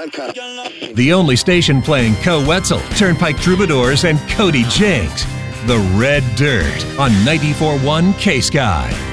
KSKY.com. The only station playing Co Wetzel, Turnpike Troubadours, and Cody Jinks. The Red Dirt on 94.1 K-Sky.